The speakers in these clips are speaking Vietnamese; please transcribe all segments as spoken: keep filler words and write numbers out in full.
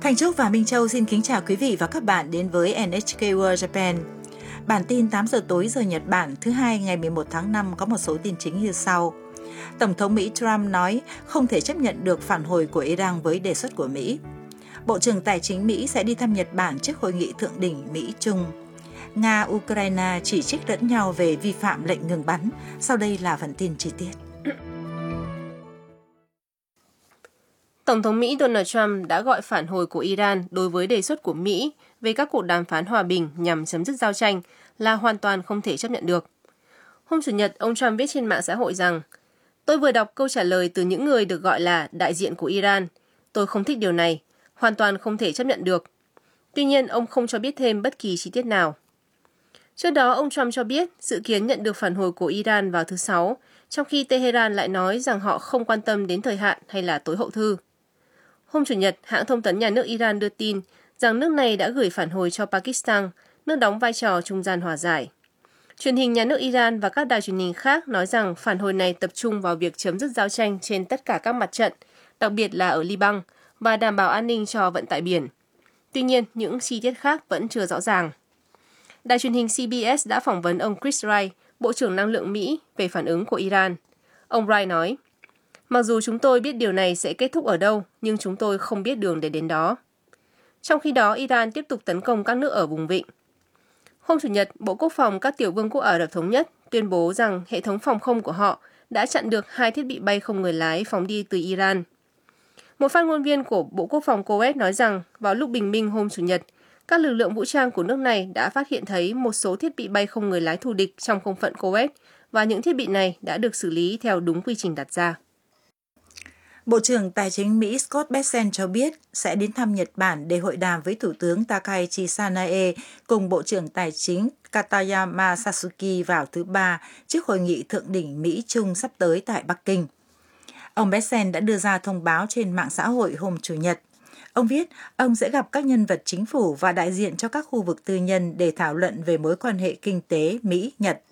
Thành Trúc và Minh Châu xin kính chào quý vị và các bạn đến với en hát ca World Japan. Bản tin tám giờ tối giờ Nhật Bản thứ hai ngày mười một tháng năm có một số tin chính như sau. Tổng thống Mỹ Trump nói không thể chấp nhận được phản hồi của Iran với đề xuất của Mỹ. Bộ trưởng Tài chính Mỹ sẽ đi thăm Nhật Bản trước hội nghị thượng đỉnh Mỹ-Trung. Nga-Ukraine chỉ trích lẫn nhau về vi phạm lệnh ngừng bắn. Sau đây là phần tin chi tiết. Tổng thống Mỹ Donald Trump đã gọi phản hồi của Iran đối với đề xuất của Mỹ về các cuộc đàm phán hòa bình nhằm chấm dứt giao tranh là hoàn toàn không thể chấp nhận được. Hôm Chủ nhật, ông Trump viết trên mạng xã hội rằng tôi vừa đọc câu trả lời từ những người được gọi là đại diện của Iran. Tôi không thích điều này, hoàn toàn không thể chấp nhận được. Tuy nhiên, ông không cho biết thêm bất kỳ chi tiết nào. Trước đó, ông Trump cho biết dự kiến nhận được phản hồi của Iran vào thứ Sáu, trong khi Tehran lại nói rằng họ không quan tâm đến thời hạn hay là tối hậu thư. Hôm Chủ nhật, hãng thông tấn nhà nước Iran đưa tin rằng nước này đã gửi phản hồi cho Pakistan, nước đóng vai trò trung gian hòa giải. Truyền hình nhà nước Iran và các đài truyền hình khác nói rằng phản hồi này tập trung vào việc chấm dứt giao tranh trên tất cả các mặt trận, đặc biệt là ở Liban, và đảm bảo an ninh cho vận tải biển. Tuy nhiên, những chi tiết khác vẫn chưa rõ ràng. Đài truyền hình xê bê ét đã phỏng vấn ông Chris Wright, Bộ trưởng Năng lượng Mỹ, về phản ứng của Iran. Ông Wright nói, mặc dù chúng tôi biết điều này sẽ kết thúc ở đâu, nhưng chúng tôi không biết đường để đến đó. Trong khi đó, Iran tiếp tục tấn công các nước ở vùng vịnh. Hôm Chủ nhật, Bộ Quốc phòng các tiểu vương quốc Ả Rập Thống Nhất tuyên bố rằng hệ thống phòng không của họ đã chặn được hai thiết bị bay không người lái phóng đi từ Iran. Một phát ngôn viên của Bộ Quốc phòng Kuwait nói rằng vào lúc bình minh hôm Chủ nhật, các lực lượng vũ trang của nước này đã phát hiện thấy một số thiết bị bay không người lái thù địch trong không phận Kuwait và những thiết bị này đã được xử lý theo đúng quy trình đặt ra. Bộ trưởng Tài chính Mỹ Scott Bessent cho biết sẽ đến thăm Nhật Bản để hội đàm với Thủ tướng Takaichi Sanae cùng Bộ trưởng Tài chính Katayama Sasuke vào thứ Ba trước hội nghị thượng đỉnh Mỹ-Trung sắp tới tại Bắc Kinh. Ông Bessent đã đưa ra thông báo trên mạng xã hội hôm Chủ nhật. Ông viết ông sẽ gặp các nhân vật chính phủ và đại diện cho các khu vực tư nhân để thảo luận về mối quan hệ kinh tế Mỹ-Nhật.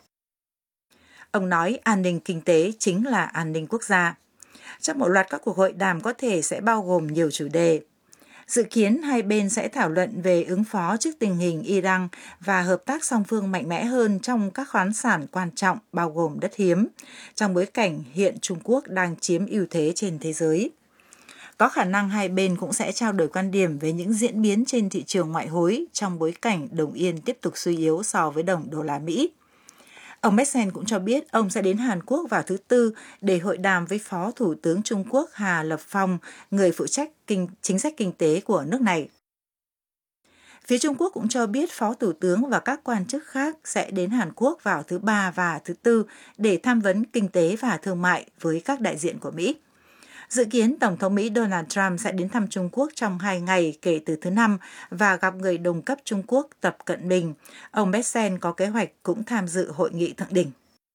Ông nói an ninh kinh tế chính là an ninh quốc gia. Trong một loạt các cuộc hội đàm có thể sẽ bao gồm nhiều chủ đề. Dự kiến hai bên sẽ thảo luận về ứng phó trước tình hình Iran và hợp tác song phương mạnh mẽ hơn trong các khoáng sản quan trọng bao gồm đất hiếm, trong bối cảnh hiện Trung Quốc đang chiếm ưu thế trên thế giới. Có khả năng hai bên cũng sẽ trao đổi quan điểm về những diễn biến trên thị trường ngoại hối trong bối cảnh đồng yên tiếp tục suy yếu so với đồng đô la Mỹ. Ông Bessent cũng cho biết ông sẽ đến Hàn Quốc vào thứ Tư để hội đàm với Phó Thủ tướng Trung Quốc Hà Lập Phong, người phụ trách kinh, chính sách kinh tế của nước này. Phía Trung Quốc cũng cho biết Phó Thủ tướng và các quan chức khác sẽ đến Hàn Quốc vào thứ Ba và thứ Tư để tham vấn kinh tế và thương mại với các đại diện của Mỹ. Dự kiến Tổng thống Mỹ Donald Trump sẽ đến thăm Trung Quốc trong hai ngày kể từ thứ Năm và gặp người đồng cấp Trung Quốc Tập Cận Bình. Ông Bessent có kế hoạch cũng tham dự hội nghị thượng đỉnh.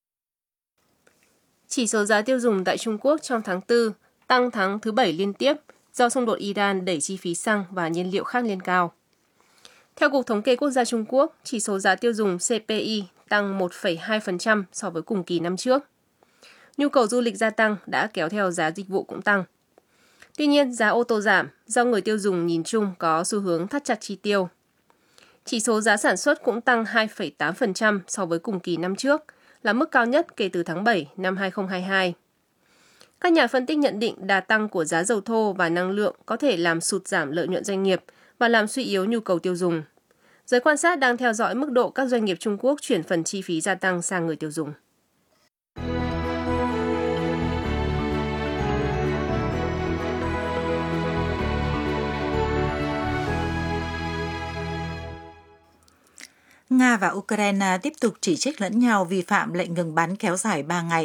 Chỉ số giá tiêu dùng tại Trung Quốc trong tháng tư tăng tháng thứ Bảy liên tiếp do xung đột Iran đẩy chi phí xăng và nhiên liệu khác lên cao. Theo Cục Thống kê Quốc gia Trung Quốc, chỉ số giá tiêu dùng xê pê i tăng một phẩy hai phần trăm so với cùng kỳ năm trước. Nhu cầu du lịch gia tăng đã kéo theo giá dịch vụ cũng tăng. Tuy nhiên, giá ô tô giảm do người tiêu dùng nhìn chung có xu hướng thắt chặt chi tiêu. Chỉ số giá sản xuất cũng tăng hai phẩy tám phần trăm so với cùng kỳ năm trước, là mức cao nhất kể từ tháng bảy năm hai không hai hai. Các nhà phân tích nhận định đà tăng của giá dầu thô và năng lượng có thể làm sụt giảm lợi nhuận doanh nghiệp và làm suy yếu nhu cầu tiêu dùng. Giới quan sát đang theo dõi mức độ các doanh nghiệp Trung Quốc chuyển phần chi phí gia tăng sang người tiêu dùng. Nga và Ukraine tiếp tục chỉ trích lẫn nhau vi phạm lệnh ngừng bắn kéo dài ba ngày